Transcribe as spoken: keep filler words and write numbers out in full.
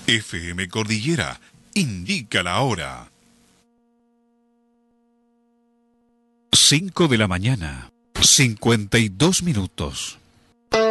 F M Cordillera indica la hora. cinco de la mañana, cincuenta y dos minutos.